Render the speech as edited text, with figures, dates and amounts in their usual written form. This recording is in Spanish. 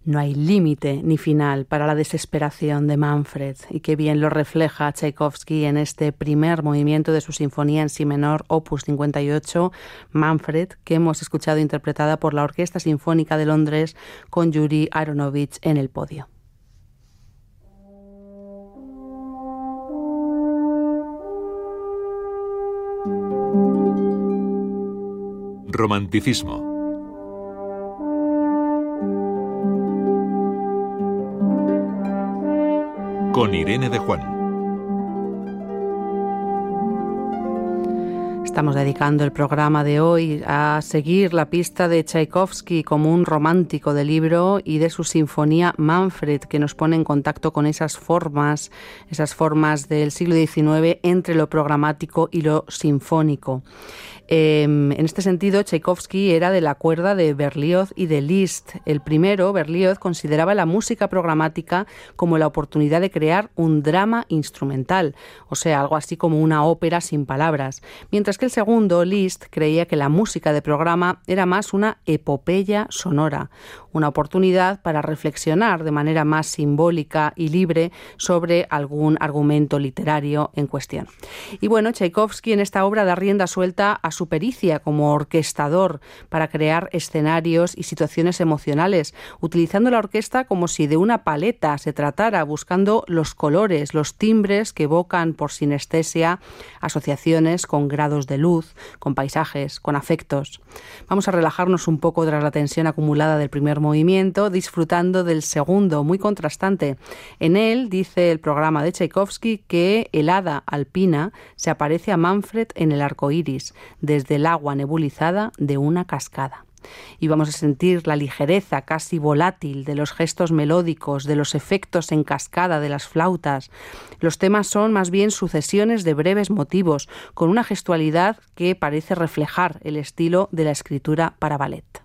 No hay límite ni final para la desesperación de Manfred, y qué bien lo refleja Tchaikovsky en este primer movimiento de su sinfonía en si menor, opus 58, Manfred, que hemos escuchado interpretada por la Orquesta Sinfónica de Londres con Yuri Aronovich en el podio. Romanticismo. Con Irene de Juan. Estamos dedicando el programa de hoy a seguir la pista de Tchaikovsky como un romántico del libro y de su sinfonía Manfred, que nos pone en contacto con esas formas del siglo XIX entre lo programático y lo sinfónico. En este sentido, Tchaikovsky era de la cuerda de Berlioz y de Liszt. El primero, Berlioz, consideraba la música programática como la oportunidad de crear un drama instrumental, o sea, algo así como una ópera sin palabras, mientras que el segundo, Liszt, creía que la música de programa era más una epopeya sonora, una oportunidad para reflexionar de manera más simbólica y libre sobre algún argumento literario en cuestión. Y bueno, Tchaikovsky en esta obra da rienda suelta a su pericia como orquestador para crear escenarios y situaciones emocionales, utilizando la orquesta como si de una paleta se tratara, buscando los colores, los timbres que evocan por sinestesia asociaciones con grados de luz, con paisajes, con afectos. Vamos a relajarnos un poco tras la tensión acumulada del primer movimiento, disfrutando del segundo, muy contrastante. En él, dice el programa de Tchaikovsky, que el hada alpina se aparece a Manfred en el arco iris, desde el agua nebulizada de una cascada. Y vamos a sentir la ligereza casi volátil de los gestos melódicos, de los efectos en cascada de las flautas. Los temas son más bien sucesiones de breves motivos, con una gestualidad que parece reflejar el estilo de la escritura para ballet.